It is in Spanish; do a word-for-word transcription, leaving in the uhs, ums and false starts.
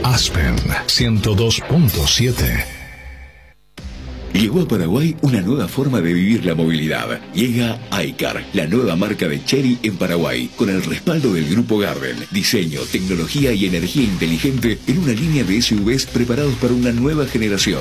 Aspen ciento dos punto siete. Llegó a Paraguay una nueva forma de vivir la movilidad. Llega iCar, la nueva marca de Chery en Paraguay, con el respaldo del Grupo Garden. Diseño, tecnología y energía inteligente en una línea de S U Vs preparados para una nueva generación.